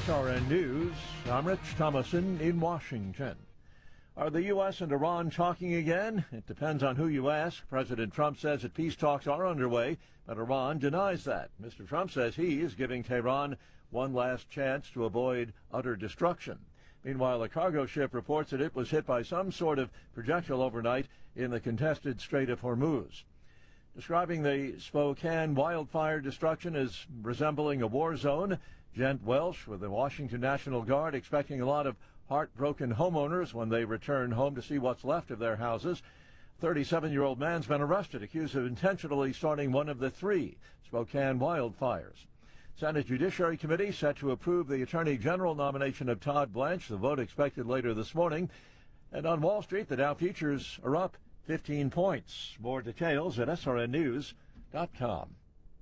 SRN News, I'm Rich Thomason in Washington. Are the U.S. and Iran talking again? It depends on who you ask. President Trump says that peace talks are underway, but Iran denies that. Mr. Trump says he is giving Tehran one last chance to avoid utter destruction. Meanwhile, a cargo ship reports that it was hit by some sort of projectile overnight in the contested Strait of Hormuz. Describing the Spokane wildfire destruction as resembling a war zone, Gent Welsh with the Washington National Guard expecting a lot of heartbroken homeowners when they return home to see what's left of their houses. 37-year-old man's been arrested, accused of intentionally starting one of the 3 Spokane wildfires. Senate Judiciary Committee set to approve the Attorney General nomination of Todd Blanche. The vote expected later this morning. And on Wall Street, the Dow futures are up 15 points. More details at srnnews.com.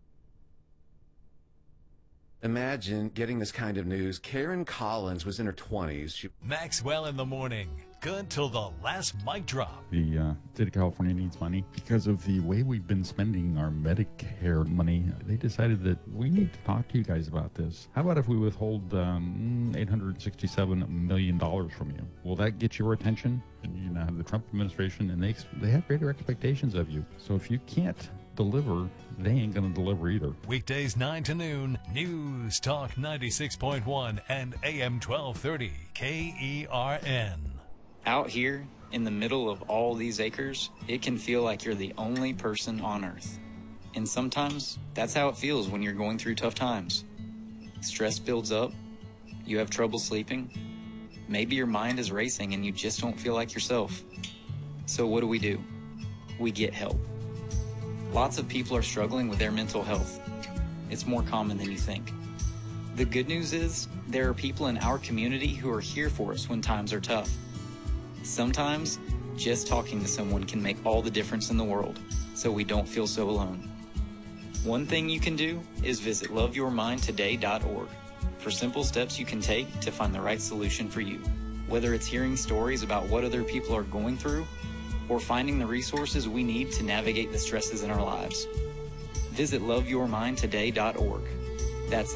Imagine getting this kind of news. Karen Collins was in her 20s. Maxwell in the morning. Good till the last mic drop. The state of California needs money because of the way we've been spending our Medicare money. They decided that we need to talk to you guys about this. How about if we withhold $867 million from you? Will that get your attention? And you now have the Trump administration, and they have greater expectations of you. So if you can't deliver, they ain't going to deliver either. Weekdays 9 to noon, News Talk 96.1 and AM 1230 KERN. Out here, in the middle of all these acres, it can feel like you're the only person on Earth. And sometimes, that's how it feels when you're going through tough times. Stress builds up, you have trouble sleeping, maybe your mind is racing and you just don't feel like yourself. So what do? We get help. Lots of people are struggling with their mental health. It's more common than you think. The good news is, there are people in our community who are here for us when times are tough. Sometimes, just talking to someone can make all the difference in the world, so we don't feel so alone. One thing you can do is visit loveyourmindtoday.org for simple steps you can take to find the right solution for you. Whether it's hearing stories about what other people are going through, or finding the resources we need to navigate the stresses in our lives. Visit loveyourmindtoday.org. That's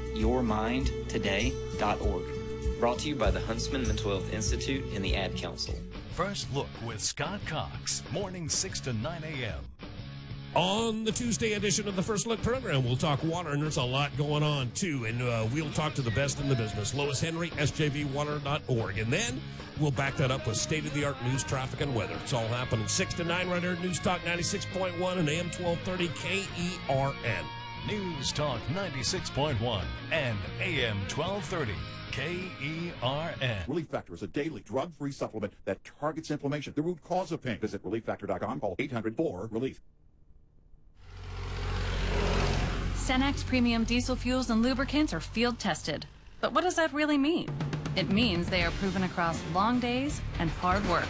loveyourmindtoday.org. Brought to you by the Huntsman Mental Health Institute and the Ad Council. First Look with Scott Cox, morning 6 to 9 a.m. On the Tuesday edition of the First Look program, we'll talk water, and there's a lot going on, too. And we'll talk to the best in the business, Lois Henry, sjvwater.org. And then we'll back that up with state-of-the-art news, traffic, and weather. It's all happening 6 to 9 right here at News Talk 96.1 and AM 1230 KERN. News Talk 96.1 and AM 1230 KERN. Relief Factor is a daily drug-free supplement that targets inflammation, the root cause of pain. Visit relieffactor.com. Call 800-4-RELIEF. Cenex Premium Diesel Fuels and Lubricants are field tested. But what does that really mean? It means they are proven across long days and hard work.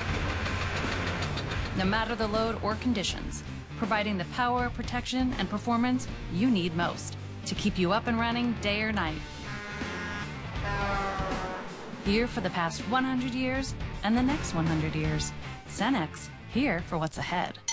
No matter the load or conditions, providing the power, protection, and performance you need most to keep you up and running day or night. Here for the past 100 years and the next 100 years. Cenex, here for what's ahead.